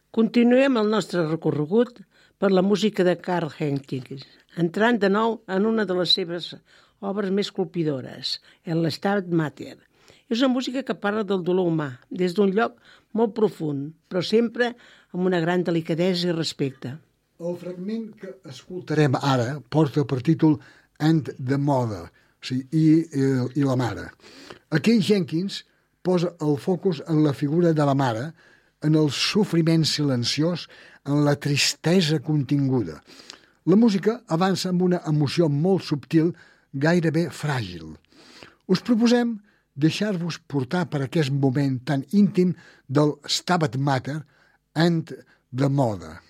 Continuem el nostre recorregut per la música de Karl Heinrich, entrant de nou en una de les seves obres més colpidores, el Stabat Mater. És una música que parla del dolor humà, des d'un lloc molt profund, però sempre amb una gran delicadesa i respecte. El fragment que escoltarem ara porta per títol And the Mother, o sigui, i la mare. Aquí Jenkins posa el focus en la figura de la mare, en el sofriment silenciós, en la tristesa continguda. La música avança amb una emoció molt subtil, gairebé fràgil. Us proposem deixar-vos portar per aquest moment tan íntim del Stabat Mater and the Mother.